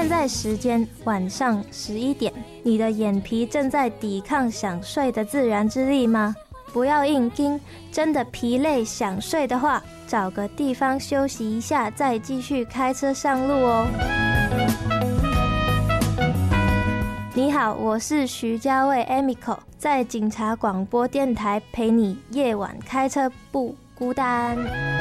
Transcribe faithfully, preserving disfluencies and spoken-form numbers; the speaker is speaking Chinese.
现在时间晚上十一点，你的眼皮正在抵抗想睡的自然之力吗？不要硬盯，真的疲累想睡的话，找个地方休息一下，再继续开车上路哦。你好，我是徐家卫 Emiko， 在警察广播电台陪你夜晚开车不孤单。